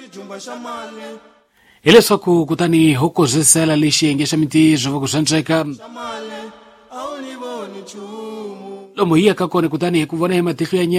Ileswaku kutani huko zesela lishiengesha miti zhova kusancheka lomo hiya kakone kutani kuvona hema tikhu ya